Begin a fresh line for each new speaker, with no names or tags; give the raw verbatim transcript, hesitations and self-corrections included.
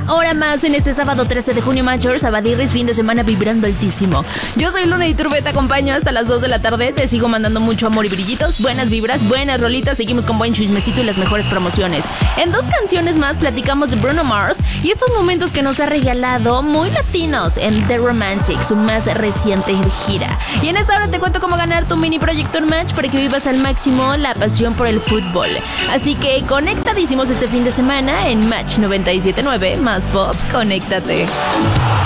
hora más en este sábado trece de junio, Machos. Abadirris, fin de semana vibrando altísimo. Yo soy Luna y Turbe, te acompaño hasta las dos de la tarde. Te sigo mandando mucho amor y brillitos, buenas vibras, buenas rolitas. Seguimos con buen chismecito y las mejores promociones. En dos canciones más platicamos de Bruno Mars y estos momentos que nos ha regalado muy latinos en The Romantic, su más reciente gira. Y en esta hora te cuento cómo ganar tu mini Projector Match para que vivas al máximo la pasión por el fútbol. Así que conectadísimos este fin de semana en Match noventa y siete punto nueve más Pop. Conéctate.